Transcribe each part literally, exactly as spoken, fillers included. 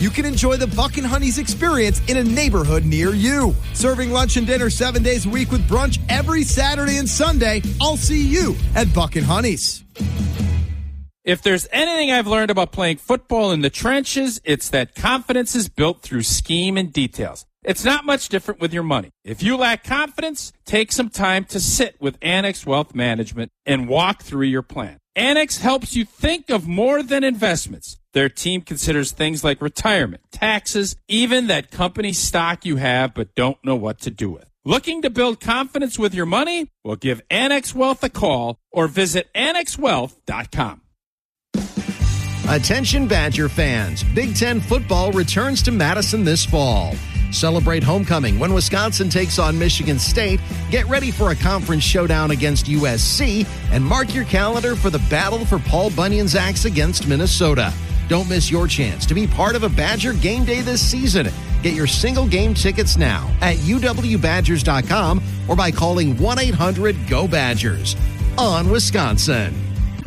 you can enjoy the Buck and Honey's experience in a neighborhood near you. Serving lunch and dinner seven days a week with brunch every Saturday and Sunday. I'll see you at Buck and Honey's. If there's anything I've learned about playing football in the trenches, it's that confidence is built through scheme and details. It's not much different with your money. If you lack confidence, take some time to sit with Annex Wealth Management and walk through your plan. Annex helps you think of more than investments. Their team considers things like retirement, taxes, even that company stock you have but don't know what to do with. Looking to build confidence with your money? Well, give Annex Wealth a call or visit annex wealth dot com. Attention Badger fans, Big Ten football returns to Madison this fall. Celebrate homecoming when Wisconsin takes on Michigan State. Get ready for a conference showdown against U S C and mark your calendar for the battle for Paul Bunyan's axe against Minnesota. Don't miss your chance to be part of a Badger game day this season. Get your single game tickets now at u w badgers dot com or by calling one eight hundred G O Badgers. On Wisconsin.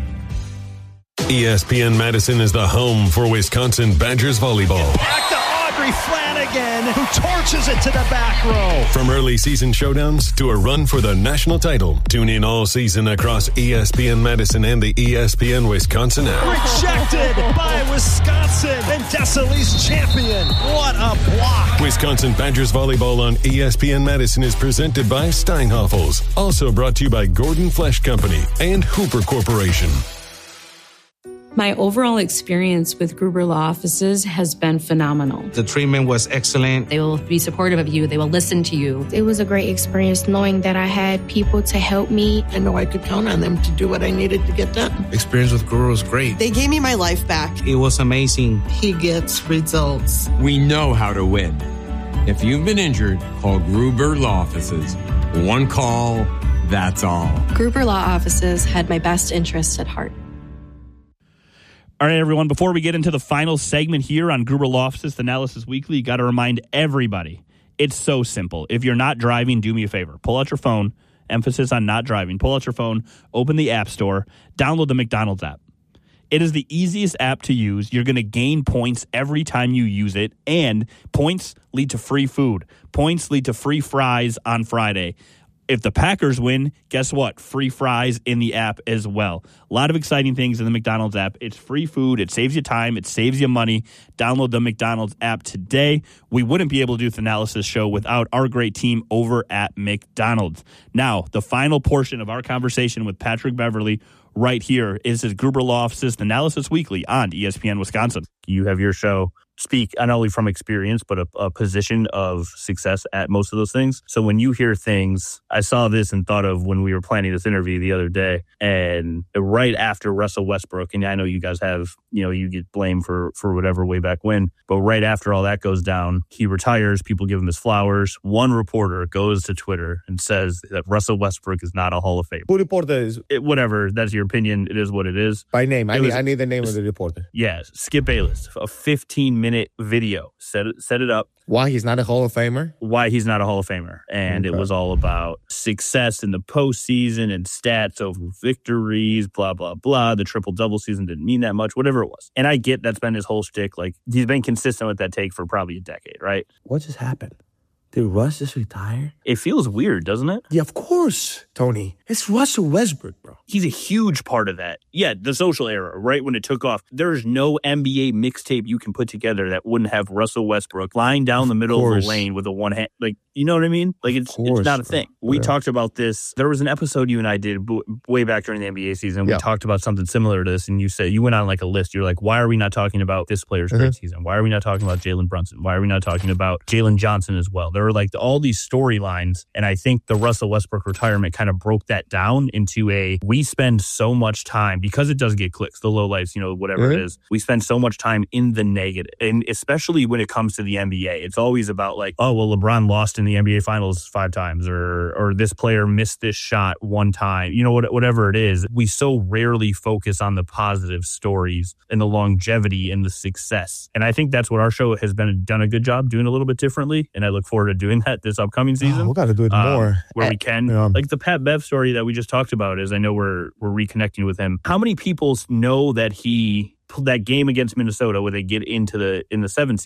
E S P N Madison is the home for Wisconsin Badgers volleyball. Back to Audrey Flanagan, who torches it to the back row. From early season showdowns to a run for the national title, tune in all season across E S P N Madison and the E S P N Wisconsin app. Rejected by Wisconsin and Desilee's champion. What a block. Wisconsin Badgers volleyball on E S P N Madison is presented by Steinhoffels. Also brought to you by Gordon Flesh Company and Hooper Corporation. My overall experience with Gruber Law Offices has been phenomenal. The treatment was excellent. They will be supportive of you. They will listen to you. It was a great experience knowing that I had people to help me. I know I could count on them to do what I needed to get done. Experience with Gruber was great. They gave me my life back. It was amazing. He gets results. We know how to win. If you've been injured, call Gruber Law Offices. One call, that's all. Gruber Law Offices had my best interests at heart. All right, everyone, before we get into the final segment here on Gruber Law Offices Analysis Weekly, you got to remind everybody, it's so simple. If you're not driving, do me a favor. Pull out your phone, emphasis on not driving. Pull out your phone, open the App Store, download the McDonald's app. It is the easiest app to use. You're going to gain points every time you use it, and points lead to free food. Points lead to free fries on Friday. If the Packers win, guess what? Free fries in the app as well. A lot of exciting things in the McDonald's app. It's free food. It saves you time. It saves you money. Download the McDonald's app today. We wouldn't be able to do this analysis show without our great team over at McDonald's. Now, the final portion of our conversation with Patrick Beverly right here is his Gruber Law Offices Analysis Weekly on E S P N Wisconsin. You have your show speak not only from experience, but a, a position of success at most of those things. So when you hear things, I saw this and thought of when we were planning this interview the other day, and right after Russell Westbrook, and I know you guys have, you know, you get blamed for, for whatever way back when, but right after all that goes down, he retires, people give him his flowers. One reporter goes to Twitter and says that Russell Westbrook is not a Hall of Famer. Who reporter is? It, whatever, that's your opinion. It is what it is. By name. I need, was, I need the name of the reporter. Yeah, Skip Bayless, a fifteen minute video. Set it, set it up. Why he's not a Hall of Famer? Why he's not a Hall of Famer. And okay. It was all about success in the postseason and stats over victories, blah, blah, blah. The triple-double season didn't mean that much, whatever it was. And I get that's been his whole shtick. Like, he's been consistent with that take for probably a decade, right? What just happened? Did Russ just retire? It feels weird, doesn't it? Yeah, of course, Tony. It's Russell Westbrook, bro. He's a huge part of that. Yeah, the social era, right when it took off. There's no N B A mixtape you can put together that wouldn't have Russell Westbrook lying down of the middle course. of the lane with a one hand. Like, you know what I mean? Like, it's course, it's not a thing. Bro. We yeah. talked about this. There was an episode you and I did way back during the N B A season. We yeah. talked about something similar to this, and you said, you went on like a list. You're like, why are we not talking about this player's mm-hmm. great season? Why are we not talking about Jalen Brunson? Why are we not talking about Jalen Johnson as well? There were like all these storylines, and I think the Russell Westbrook retirement kind of broke that down into a, we spend so much time, because it does get clicks, the lowlights, you know, whatever mm-hmm. it is, we spend so much time in the negative, and especially when it comes to the N B A, it's always about like, oh, well, LeBron lost in the N B A Finals five times, or or this player missed this shot one time, you know, what, whatever it is. We so rarely focus on the positive stories and the longevity and the success, and I think that's what our show has been done a good job doing a little bit differently, and I look forward to doing that this upcoming season. Oh, we got to do it um, more where At, we can. Yeah. Like the Pat Bev story that we just talked about is, I know we're we're reconnecting with him. How many people know that he that game against Minnesota where they get into the in the seventh seed?